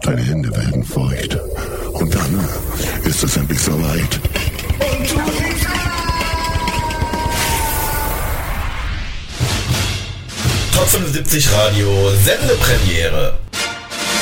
Deine Hände werden feucht. Und dann ist es endlich soweit. Und du liebst Top 75 Radio Sendepremiere.